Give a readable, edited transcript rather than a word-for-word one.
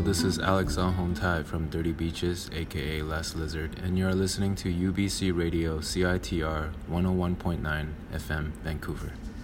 this is Alex Ahontai from Dirty Beaches, aka Last Lizard, and you're listening to UBC Radio CITR 101.9 FM, Vancouver.